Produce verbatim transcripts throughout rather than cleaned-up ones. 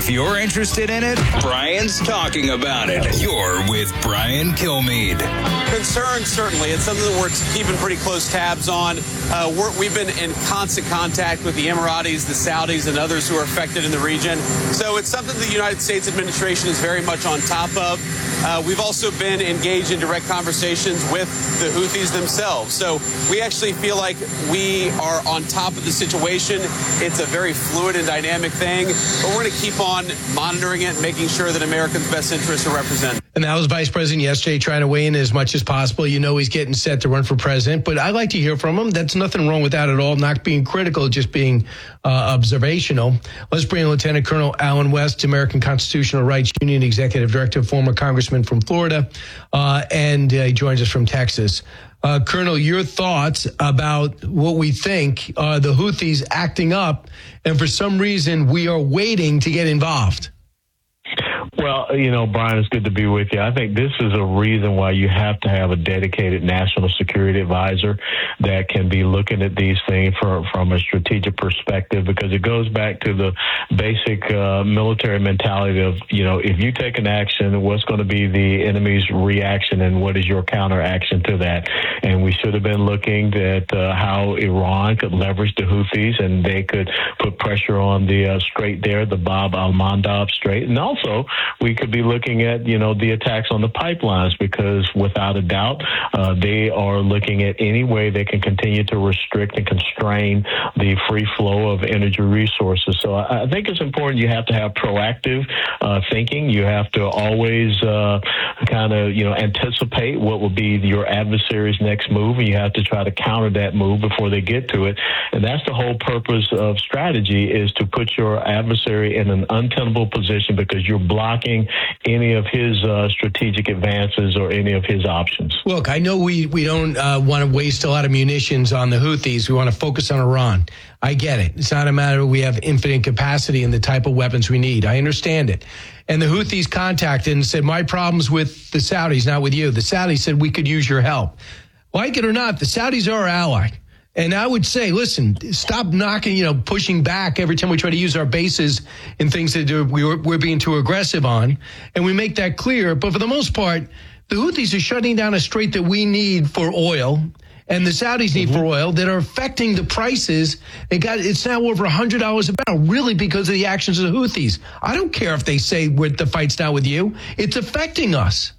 If you're interested in it, Brian's talking about it. You're with Brian Kilmeade. Concern, certainly. It's something that we're keeping pretty close tabs on. Uh, we're, we've been in constant contact with the Emiratis, the Saudis, and others who are affected in the region. So it's something the United States administration is very much on top of. Uh, we've also been engaged in direct conversations with the Houthis themselves. So we actually feel like we are on top of the situation. It's a very fluid and dynamic thing, but we're going to keep on monitoring it, making sure that Americans' best interests are represented. And that was Vice President yesterday trying to weigh in as much as possible. You know he's getting set to run for president, but I like to hear from him. That's nothing wrong with that at all, not being critical, just being uh, observational. Let's bring in Lieutenant Colonel Allen West, American Constitutional Rights Union Executive Director, former Congressman from Florida, uh, and uh, he joins us from Texas. Uh, Colonel, your thoughts about what we think are the Houthis acting up, and for some reason we are waiting to get involved. Well, you know, Brian, it's good to be with you. I think this is a reason why you have to have a dedicated national security advisor that can be looking at these things from, from a strategic perspective, because it goes back to the basic uh, military mentality of, you know, if you take an action, what's going to be the enemy's reaction and what is your counteraction to that? And we should have been looking at uh, how Iran could leverage the Houthis and they could put pressure on the uh, strait there, the Bab al-Mandab Strait. And also, we could be looking at, you know, the attacks on the pipelines, because without a doubt, uh, they are looking at any way they can continue to restrict and constrain the free flow of energy resources. So I, I think it's important you have to have proactive uh, thinking. You have to always uh, kind of, you know, anticipate what will be your adversary's next move, and you have to try to counter that move before they get to it. And that's the whole purpose of strategy, is to put your adversary in an untenable position, because you're blocking any of his uh, strategic advances or any of his options. Look, I know we, we don't uh, want to waste a lot of munitions on the Houthis. We want to focus on Iran. I get it. It's not a matter of we have infinite capacity in the type of weapons we need. I understand it. And the Houthis contacted and said, my problem's with the Saudis, not with you. The Saudis said, we could use your help. Like it or not, the Saudis are our ally. And I would say, listen, stop knocking, you know, pushing back every time we try to use our bases in things that we're, we're being too aggressive on. And we make that clear. But for the most part, the Houthis are shutting down a strait that we need for oil, and the Saudis need mm-hmm. for oil, that are affecting the prices. It got, it's now over one hundred dollars a barrel, really because of the actions of the Houthis. I don't care if they say we're, the fight's not with you. It's affecting us.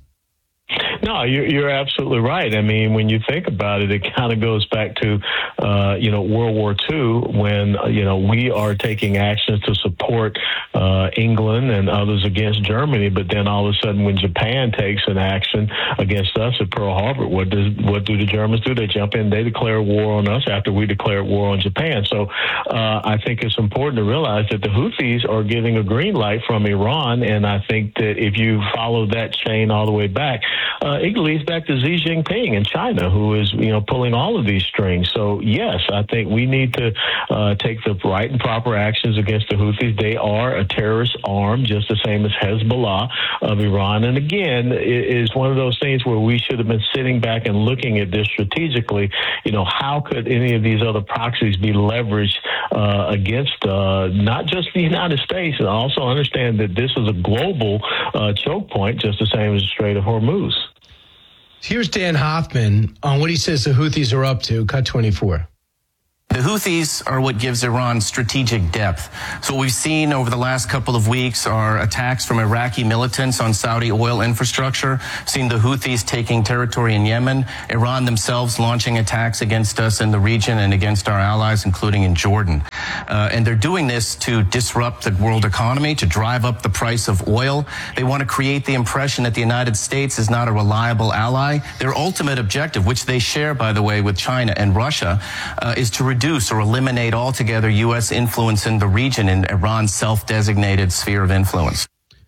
No, you're, you're absolutely right. I mean, when you think about it, it kind of goes back to, uh, you know, World War Two, when, uh, you know, we are taking actions to support uh, England and others against Germany. But then all of a sudden, when Japan takes an action against us at Pearl Harbor, what does what do the Germans do? They jump in, they declare war on us after we declare war on Japan. So uh, I think it's important to realize that the Houthis are getting a green light from Iran. And I think that if you follow that chain all the way back, Uh, it leads back to Xi Jinping in China, who is, you know, pulling all of these strings. So, yes, I think we need to uh, take the right and proper actions against the Houthis. They are a terrorist arm, just the same as Hezbollah of Iran. And again, it is one of those things where we should have been sitting back and looking at this strategically. You know, how could any of these other proxies be leveraged uh, against uh, not just the United States, and also understand that this is a global uh, choke point, just the same as the Strait of Hormuz. Here's Dan Hoffman on what he says the Houthis are up to. Cut twenty-four. The Houthis are what gives Iran strategic depth. So what we've seen over the last couple of weeks are attacks from Iraqi militants on Saudi oil infrastructure, seen the Houthis taking territory in Yemen, Iran themselves launching attacks against us in the region and against our allies, including in Jordan. Uh, and they're doing this to disrupt the world economy, to drive up the price of oil. They want to create the impression that the United States is not a reliable ally. Their ultimate objective, which they share, by the way, with China and Russia, uh, is to reduce reduce or eliminate altogether U S influence in the region, in Iran's self-designated sphere of influence.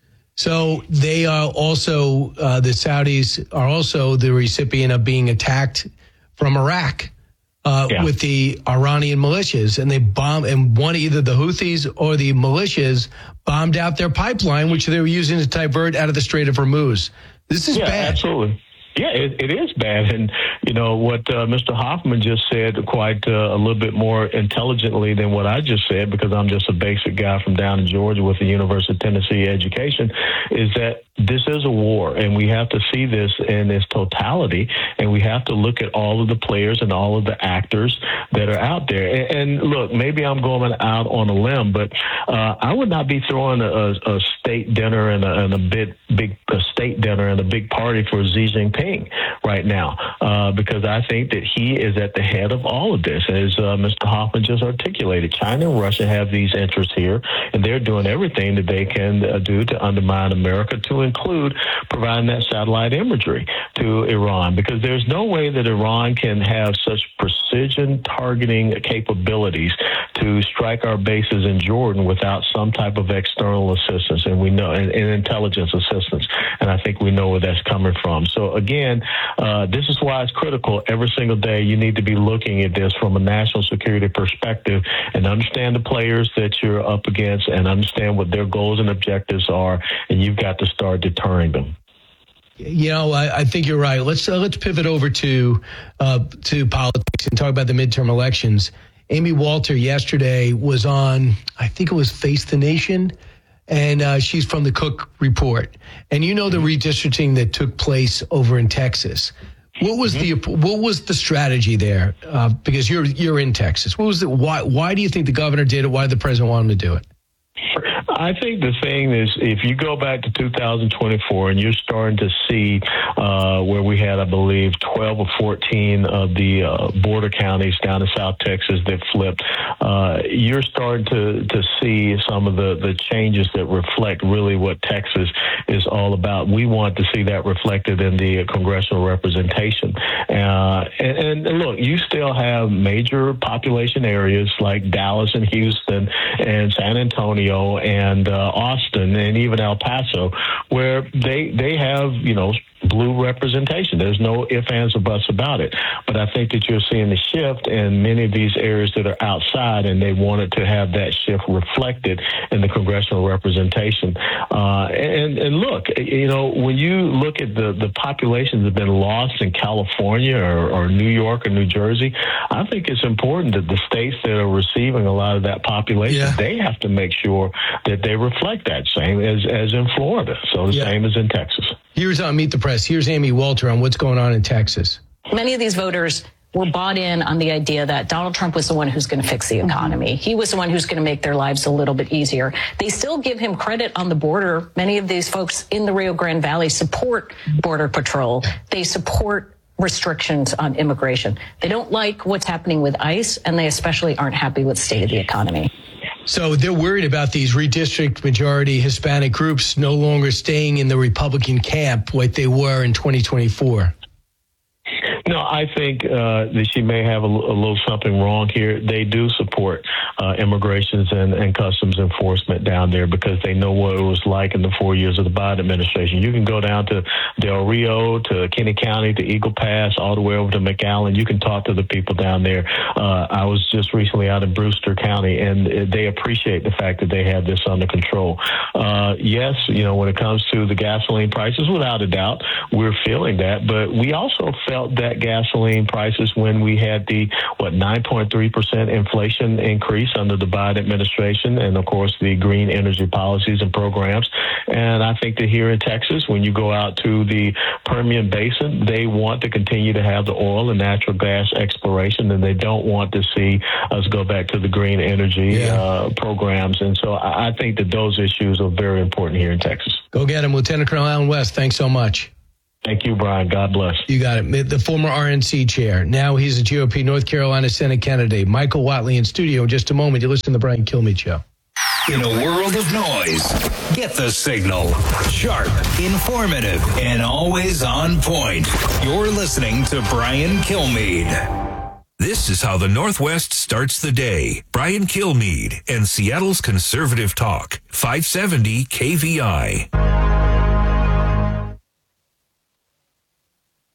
So they are also, uh, the Saudis are also the recipient of being attacked from Iraq uh, yeah. with the Iranian militias. And they bomb, and one, either the Houthis or the militias bombed out their pipeline, which they were using to divert out of the Strait of Hormuz. This is yeah, bad. Absolutely. Yeah, it, it is bad. And, you know, what uh, Mister Hoffman just said quite uh, a little bit more intelligently than what I just said, because I'm just a basic guy from down in Georgia with the University of Tennessee education, is that this is a war, and we have to see this in its totality, and we have to look at all of the players and all of the actors that are out there. And, and look, maybe I'm going out on a limb, but uh, I would not be throwing a, a state dinner and a, and a big, big a state dinner and a big party for Xi Jinping right now, uh, because I think that he is at the head of all of this, as uh, Mister Hoffman just articulated. China and Russia have these interests here, and they're doing everything that they can uh, do to undermine America, to include providing that satellite imagery to Iran, because there's no way that Iran can have such precision targeting capabilities to strike our bases in Jordan without some type of external assistance, and we know, and, and intelligence assistance, and I think we know where that's coming from. So again, uh, this is why it's critical every single day. You need to be looking at this from a national security perspective and understand the players that you're up against and understand what their goals and objectives are, and you've got to start deterring them. You know, I, I think you're right. Let's uh, let's pivot over to uh, to politics and talk about the midterm elections. Amy Walter yesterday was on, I think it was Face the Nation, and uh, she's from the Cook Report. And you know the redistricting that took place over in Texas. What was mm-hmm. the what was the strategy there? Uh, because you're you're in Texas. What was the why? Why do you think the governor did it? Why did the president want him to do it? I think the thing is, if you go back to two thousand twenty-four and you're starting to see uh, where we had, I believe, twelve or fourteen of the uh, border counties down in South Texas that flipped, uh, you're starting to, to see some of the, the changes that reflect really what Texas is all about. We want to see that reflected in the congressional representation. Uh, and, and look, you still have major population areas like Dallas and Houston and San Antonio and and uh, Austin and even El Paso, where they they have, you know, blue representation. There's no ifs, ands, or buts about it. But I think that you're seeing the shift in many of these areas that are outside, and they wanted to have that shift reflected in the congressional representation. Uh, and, and look, you know, when you look at the, the populations that have been lost in California or, or New York or New Jersey, I think it's important that the states that are receiving a lot of that population, yeah. they have to make sure that they reflect that, same as, as in Florida. So the yeah. same as in Texas. Here's on Meet the Press. Here's Amy Walter on what's going on in Texas. Many of these voters were bought in on the idea that Donald Trump was the one who's going to fix the economy. Mm-hmm. He was the one who's going to make their lives a little bit easier. They still give him credit on the border. Many of these folks in the Rio Grande Valley support Border Patrol. They support restrictions on immigration. They don't like what's happening with ICE, and they especially aren't happy with the state of the economy. So they're worried about these redistrict majority Hispanic groups no longer staying in the Republican camp like they were in twenty twenty-four. No, I think uh, that she may have a, a little something wrong here. They do support uh, immigrations and, and customs enforcement down there because they know what it was like in the four years of the Biden administration. You can go down to Del Rio, to Kinney County, to Eagle Pass, all the way over to McAllen. You can talk to the people down there. Uh, I was just recently out in Brewster County, and they appreciate the fact that they have this under control. Uh, yes, you know, when it comes to the gasoline prices, without a doubt, we're feeling that. But we also felt that gasoline prices when we had the, what, nine point three percent inflation increase under the Biden administration, and, of course, the green energy policies and programs. And I think that here in Texas, when you go out to the Permian Basin, they want to continue to have the oil and natural gas exploration, and they don't want to see us go back to the green energy yeah. uh, programs. And so I, I think that those issues are very important here in Texas. Go get him. Lieutenant Colonel Allen West, thanks so much. Thank you, Brian. God bless. You got it. The former R N C chair. Now he's a G O P North Carolina Senate candidate. Michael Whatley in studio in just a moment. You listen to the Brian Kilmeade Show. In a world of noise, get the signal. Sharp, informative, and always on point. You're listening to Brian Kilmeade. This is how the Northwest starts the day. Brian Kilmeade and Seattle's Conservative Talk. five seventy K V I.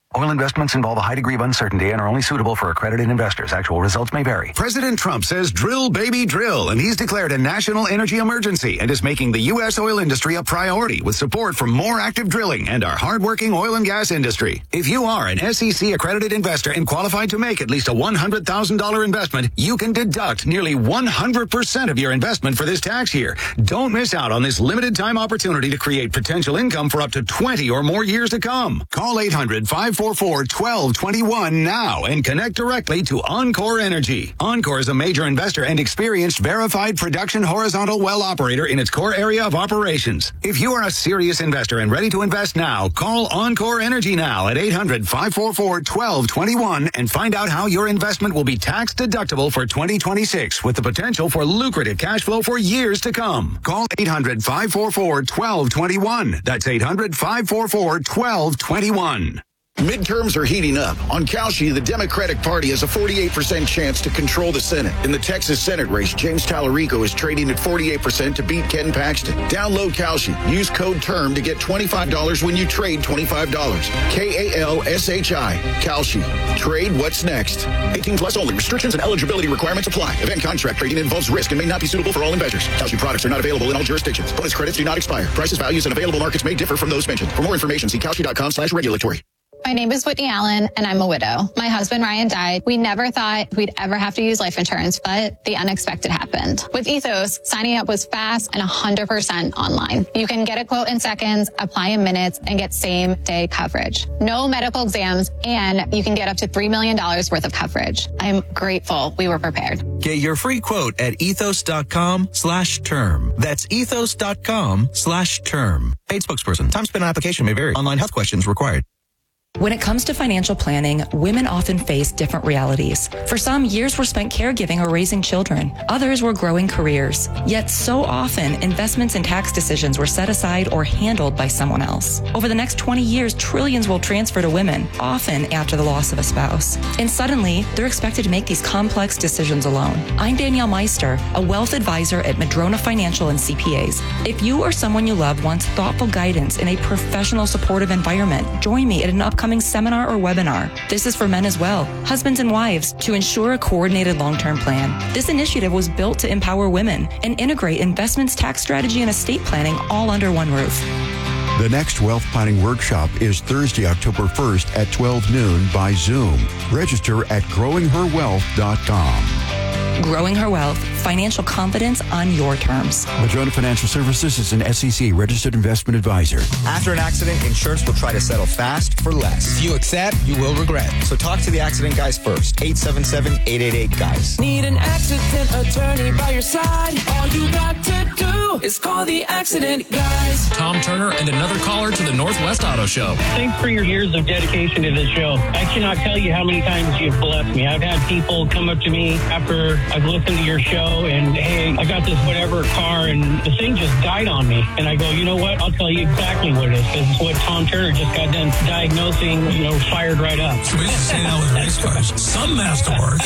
Oil investments involve a high degree of uncertainty and are only suitable for accredited investors. Actual results may vary. President Trump says drill, baby, drill, and he's declared a national energy emergency and is making the U S oil industry a priority with support from more active drilling and our hardworking oil and gas industry. If you are an S E C accredited investor and qualified to make at least a one hundred thousand dollars investment, you can deduct nearly one hundred percent of your investment for this tax year. Don't miss out on this limited time opportunity to create potential income for up to twenty or more years to come. Call eight hundred, five four four, one two two one now and connect directly to Encore Energy. Encore is a major investor and experienced verified production horizontal well operator in its core area of operations. If you are a serious investor and ready to invest now, call Encore Energy now at eight hundred, five four four, one two two one and find out how your investment will be tax deductible for twenty twenty-six with the potential for lucrative cash flow for years to come. Call eight hundred, five four four, one two two one. That's eight hundred, five four four, one two two one. Midterms are heating up. On Kalshi, the Democratic Party has a forty-eight percent chance to control the Senate. In the Texas Senate race, James Tallarico is trading at forty-eight percent to beat Ken Paxton. Download Kalshi. Use code TERM to get twenty-five dollars when you trade twenty-five dollars. K A L S H I. Kalshi. Trade what's next. eighteen plus only. Restrictions and eligibility requirements apply. Event contract trading involves risk and may not be suitable for all investors. Kalshi products are not available in all jurisdictions. Bonus credits do not expire. Prices, values, and available markets may differ from those mentioned. For more information, see kalshi.com slash regulatory. My name is Whitney Allen, and I'm a widow. My husband, Ryan, died. We never thought we'd ever have to use life insurance, but the unexpected happened. With Ethos, signing up was fast and one hundred percent online. You can get a quote in seconds, apply in minutes, and get same-day coverage. No medical exams, and you can get up to three million dollars worth of coverage. I'm grateful we were prepared. Get your free quote at ethos.com slash term. That's ethos.com slash term. Paid spokesperson. Time spent on application may vary. Online health questions required. When it comes to financial planning, women often face different realities. For some, years were spent caregiving or raising children. Others were growing careers. Yet so often, investments and tax decisions were set aside or handled by someone else. Over the next twenty years, trillions will transfer to women, often after the loss of a spouse. And suddenly, they're expected to make these complex decisions alone. I'm Danielle Meister, a wealth advisor at Madrona Financial and C P As. If you or someone you love wants thoughtful guidance in a professional, supportive environment, join me at an upcoming seminar or webinar. This is for men as well, husbands and wives, to ensure a coordinated long-term plan. This initiative was built to empower women and integrate investments, tax strategy, and estate planning all under one roof. The next Wealth Planning Workshop is Thursday, October first at twelve noon by Zoom. Register at growing her wealth dot com. Growing Her Wealth, financial confidence on your terms. Madrona Financial Services is an S E C registered investment advisor. After an accident, insurance will try to settle fast for less. If you accept, you will regret. So talk to the accident guys first. eight seven seven, eight eight eight, guys. Need an accident attorney by your side? All you got to do is call the accident guys. Tom Turner and another caller to the Northwest Auto Show. Thanks for your years of dedication to this show. I cannot tell you how many times you've blessed me. I've had people come up to me after I've listened to your show and, hey, I got this whatever car and the thing just died on me. And I go, you know what? I'll tell you exactly what it is, because it's what Tom Turner just got done diagnosing, you know, fired right up. We used to say that with race cars. Some masterwork.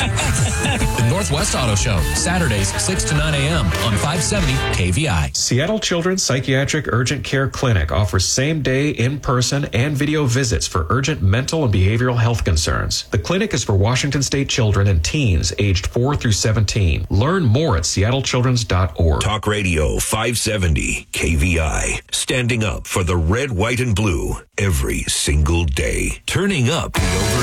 The Northwest Auto Show, Saturdays, six to nine a.m. on five seventy K V I. Seattle Children's Psychiatric Urgent Care Clinic offers same-day, in-person, and video visits for urgent mental and behavioral health concerns. The clinic is for Washington State children and teens aged four through seventeen. Learn more at seattle children's dot org. Talk Radio five seventy K V I. Standing up for the red, white, and blue every single day. Turning up the over